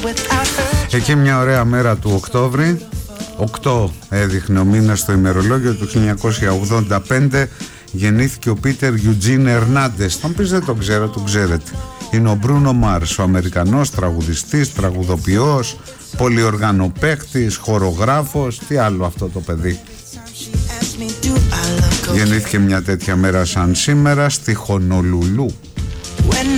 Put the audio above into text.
Εκεί μια ωραία μέρα του Οκτώβρη, 8 έδειχνε ο μήνας στο ημερολόγιο του 1985, γεννήθηκε ο Πίτερ Γιουτζίν Ερνάντες. Θα μου πεις δεν τον ξέρω, τον ξέρετε. Είναι ο Μπρούνο Μάρς, ο Αμερικανός τραγουδιστής, τραγουδοποιός, πολυοργανοπαίκτης, χορογράφος. Τι άλλο αυτό το παιδί. Γεννήθηκε μια τέτοια μέρα σαν σήμερα στη Χονολουλού.